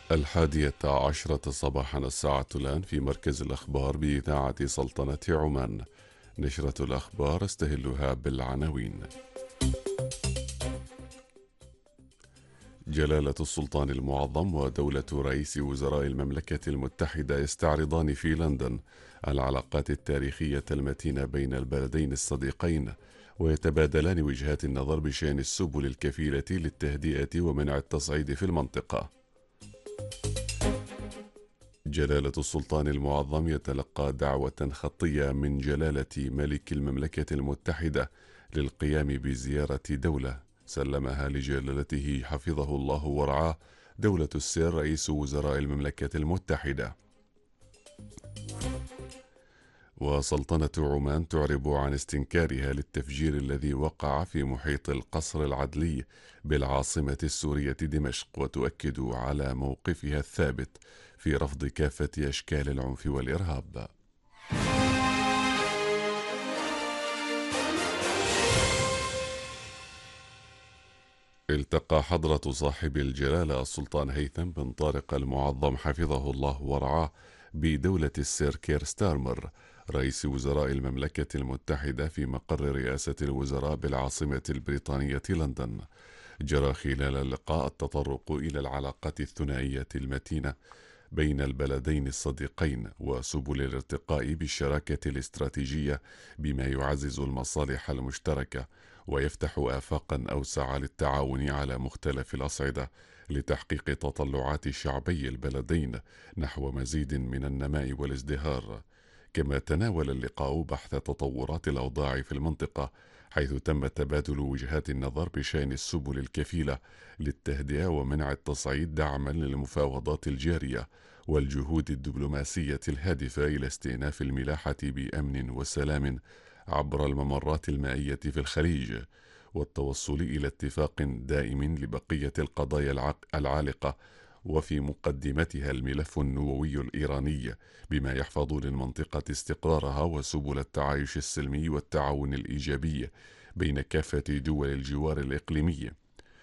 11:10 صباحا الساعة الآن في مركز الأخبار بإذاعة سلطنة عمان. نشرة الأخبار استهلها بالعناوين. جلالة السلطان المعظم ودولة رئيس وزراء المملكة المتحدة يستعرضان في لندن العلاقات التاريخية المتينة بين البلدين الصديقين، ويتبادلان وجهات النظر بشأن السبل الكفيلة للتهدئة ومنع التصعيد في المنطقة. جلالة السلطان المعظم يتلقى دعوة خطية من جلالة ملك المملكة المتحدة للقيام بزيارة دولة سلمها لجلالته حفظه الله ورعاه دولة السر رئيس وزراء المملكة المتحدة. وسلطنة عمان تعرب عن استنكارها للتفجير الذي وقع في محيط القصر العدلي بالعاصمة السورية دمشق، وتؤكد على موقفها الثابت في رفض كافة أشكال العنف والإرهاب. التقى حضرة صاحب الجلالة السلطان هيثم بن طارق المعظم حفظه الله ورعاه بدولة السير كير ستارمر رئيس وزراء المملكة المتحدة في مقر رئاسة الوزراء بالعاصمة البريطانية لندن. جرى خلال اللقاء التطرق إلى العلاقات الثنائية المتينة بين البلدين الصديقين وسبل الارتقاء بالشراكة الاستراتيجية بما يعزز المصالح المشتركة ويفتح آفاقا أوسع للتعاون على مختلف الأصعدة لتحقيق تطلعات شعبي البلدين نحو مزيد من النماء والازدهار. كما تناول اللقاء بحث تطورات الأوضاع في المنطقة، حيث تم تبادل وجهات النظر بشأن السبل الكفيلة للتهدئة ومنع التصعيد دعما للمفاوضات الجارية والجهود الدبلوماسية الهادفة إلى استئناف الملاحة بأمن وسلام عبر الممرات المائية في الخليج، والتوصل إلى اتفاق دائم لبقية القضايا العالقة، وفي مقدمتها الملف النووي الإيراني، بما يحفظ للمنطقة استقرارها وسبل التعايش السلمي والتعاون الإيجابي بين كافة دول الجوار الإقليمي.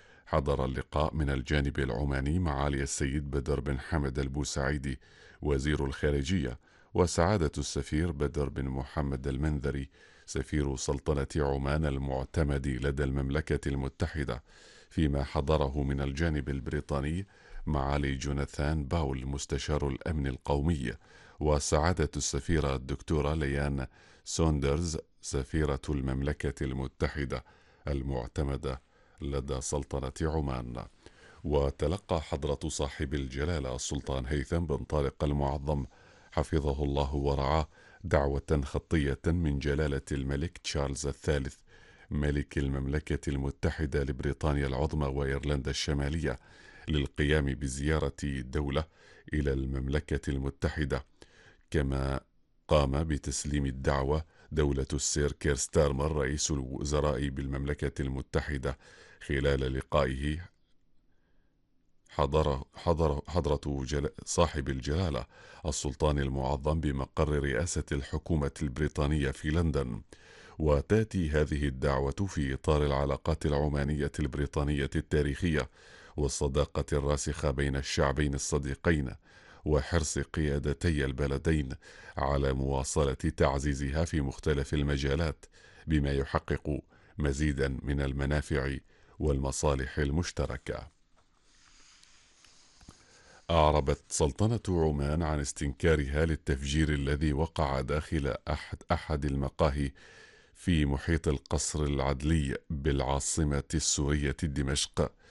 حضر اللقاء من الجانب العماني معالي السيد بدر بن حمد البوسعيدي وزير الخارجية، وسعادة السفير بدر بن محمد المنذري سفير سلطنة عمان المعتمد لدى المملكة المتحدة، فيما حضره من الجانب البريطاني معالي جوناثان باول مستشار الأمن القومي، وسعادة السفيرة الدكتورة ليان سوندرز سفيرة المملكة المتحدة المعتمدة لدى سلطنة عمان. وتلقى حضرة صاحب الجلالة السلطان هيثم بن طارق المعظم حفظه الله ورعاه دعوة خطية من جلالة الملك تشارلز الثالث ملك المملكة المتحدة لبريطانيا العظمى وإيرلندا الشمالية للقيام بزيارة دولة إلى المملكة المتحدة. كما قام بتسليم الدعوة دولة السير كير ستارمر رئيس الوزراء بالمملكة المتحدة. خلال لقائه حضرة صاحب الجلالة السلطان المعظم بمقر رئاسة الحكومة البريطانية في لندن. وتأتي هذه الدعوة في إطار العلاقات العمانية البريطانية التاريخية والصداقة الراسخة بين الشعبين الصديقين، وحرص قيادتي البلدين على مواصلة تعزيزها في مختلف المجالات بما يحقق مزيدا من المنافع والمصالح المشتركة. أعربت سلطنة عمان عن استنكارها للتفجير الذي وقع داخل أحد المقاهي في محيط القصر العدلي بالعاصمة السورية دمشق